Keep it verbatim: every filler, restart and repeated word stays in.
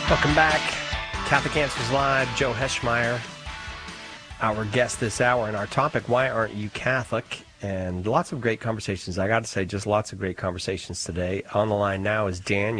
Welcome back. Catholic Answers Live. Joe Heschmeyer, our guest this hour, and our topic, why aren't you Catholic? And lots of great conversations. I got to say, just lots of great conversations today. On the line now is Dan.